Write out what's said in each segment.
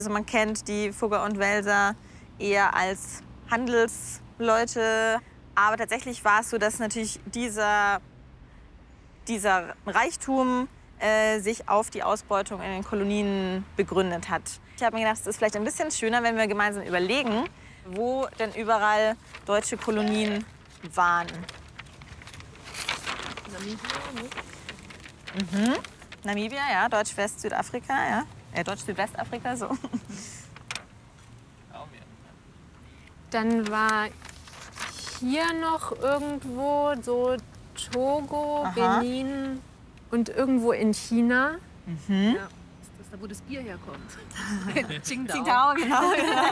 Also man kennt die Fugger und Welser eher als Handelsleute. Aber tatsächlich war es so, dass natürlich dieser Reichtum sich auf die Ausbeutung in den Kolonien begründet hat. Ich habe mir gedacht, es ist vielleicht ein bisschen schöner, wenn wir gemeinsam überlegen, wo denn überall deutsche Kolonien waren. Namibia, Namibia, ja, Deutsch-West-Südafrika, ja. Deutsch-Südwestafrika, so. Dann war hier noch irgendwo so Togo, Benin und irgendwo in China. Ja, das ist da, wo das Bier herkommt. Qingdao. Qingdao, genau.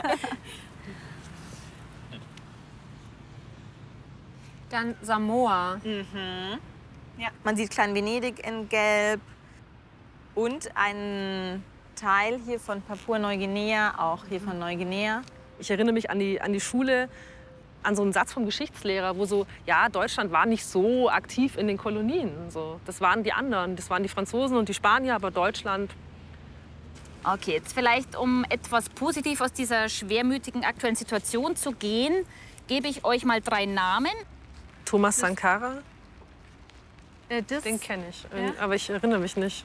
Dann Samoa. Ja. Man sieht Klein-Venedig in Gelb und einen Teil hier von Papua-Neuguinea, auch hier von Neuguinea. Ich erinnere mich an die Schule, an so einen Satz vom Geschichtslehrer, wo so, ja, Deutschland war nicht so aktiv in den Kolonien. So, das waren die anderen, das waren die Franzosen und die Spanier, aber Deutschland. Okay, jetzt vielleicht, um etwas positiv aus dieser schwermütigen aktuellen Situation zu gehen, gebe ich euch mal 3 Namen. Thomas Sankara, Das, den kenne ich, Ja? aber ich erinnere mich nicht.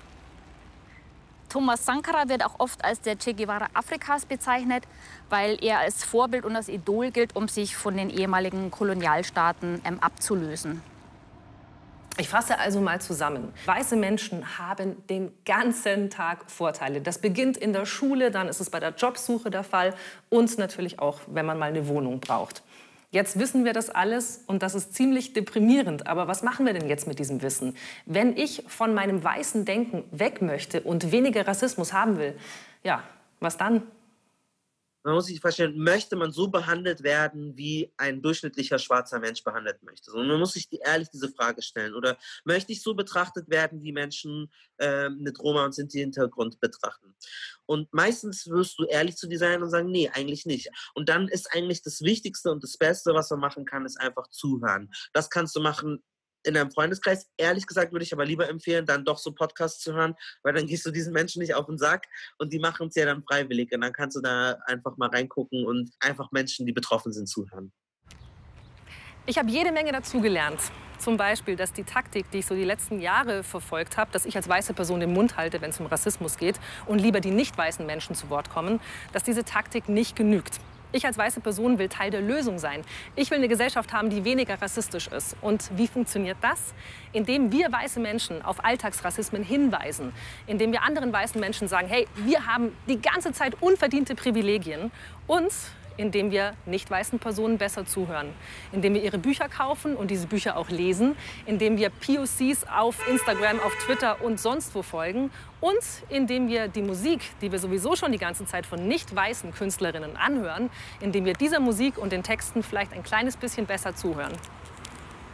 Thomas Sankara wird auch oft als der Che Guevara Afrikas bezeichnet, weil er als Vorbild und als Idol gilt, um sich von den ehemaligen Kolonialstaaten abzulösen. Ich fasse also mal zusammen. Weiße Menschen haben den ganzen Tag Vorteile. Das beginnt in der Schule, dann ist es bei der Jobsuche der Fall und natürlich auch, wenn man mal eine Wohnung braucht. Jetzt wissen wir das alles und das ist ziemlich deprimierend. Aber was machen wir denn jetzt mit diesem Wissen? Wenn ich von meinem weißen Denken weg möchte und weniger Rassismus haben will, ja, was dann? Man muss sich vorstellen, möchte man so behandelt werden, wie ein durchschnittlicher schwarzer Mensch behandelt möchte? Und man muss sich ehrlich diese Frage stellen. Oder möchte ich so betrachtet werden, wie Menschen mit Roma- und Sinti-Hintergrund betrachten? Und meistens wirst du ehrlich zu dir sein und sagen, nee, eigentlich nicht. Und dann ist eigentlich das Wichtigste und das Beste, was man machen kann, ist einfach zuhören. Das kannst du machen in einem Freundeskreis. Ehrlich gesagt würde ich aber lieber empfehlen, dann doch so Podcasts zu hören, weil dann gehst du diesen Menschen nicht auf den Sack und die machen es ja dann freiwillig. Und dann kannst du da einfach mal reingucken und einfach Menschen, die betroffen sind, zuhören. Ich habe jede Menge dazugelernt. Zum Beispiel, dass die Taktik, die ich so die letzten Jahre verfolgt habe, dass ich als weiße Person den Mund halte, wenn es um Rassismus geht und lieber die nicht weißen Menschen zu Wort kommen, dass diese Taktik nicht genügt. Ich als weiße Person will Teil der Lösung sein. Ich will eine Gesellschaft haben, die weniger rassistisch ist. Und wie funktioniert das? Indem wir weiße Menschen auf Alltagsrassismen hinweisen. Indem wir anderen weißen Menschen sagen, hey, wir haben die ganze Zeit unverdiente Privilegien. Und indem wir nicht weißen Personen besser zuhören. Indem wir ihre Bücher kaufen und diese Bücher auch lesen. Indem wir POCs auf Instagram, auf Twitter und sonst wo folgen. Und indem wir die Musik, die wir sowieso schon die ganze Zeit von nicht weißen Künstlerinnen anhören, indem wir dieser Musik und den Texten vielleicht ein kleines bisschen besser zuhören.